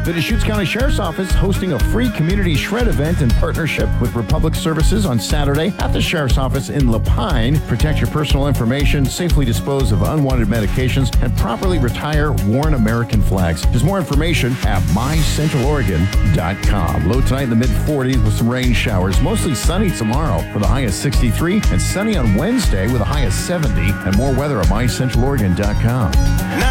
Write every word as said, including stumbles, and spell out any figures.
The Deschutes County Sheriff's Office hosting a free community shred event in partnership with Republic Services on Saturday at the Sheriff's Office in Lapine. Protect your personal information, safely dispose of unwanted medications, and properly retire worn American flags. There's more information at my central oregon dot com. Low tonight in the mid forties with some rain showers. Mostly sunny tomorrow with a high of sixty-three, and sunny on Wednesday with a high of seventy, and more weather at my central oregon dot com.